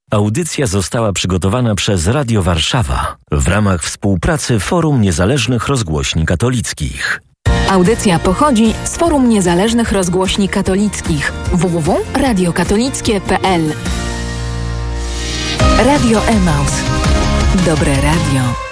Audycja została przygotowana przez Radio Warszawa w ramach współpracy Forum Niezależnych Rozgłośni Katolickich. Audycja pochodzi z Forum Niezależnych Rozgłośni Katolickich www.radiokatolickie.pl. Radio Emaus. Dobre radio.